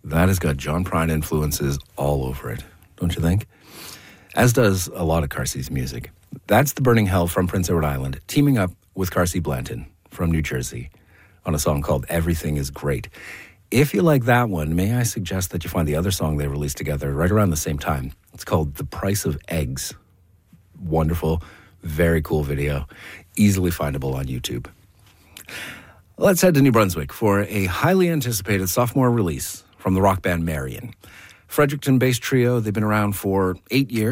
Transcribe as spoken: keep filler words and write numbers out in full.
That has got John Prine influences all over it, don't you think? As does a lot of Carsey's music. That's The Burning Hell from Prince Edward Island, teaming up with Carsey Blanton from New Jersey on a song called Everything is Great. If you like that one, may I suggest that you find the other song they released together right around the same time. It's called The Price of Eggs. Wonderful, very cool video, easily findable on YouTube. Let's head to New Brunswick for a highly anticipated sophomore release from the rock band Marion. Fredericton-based trio, they've been around for eight years.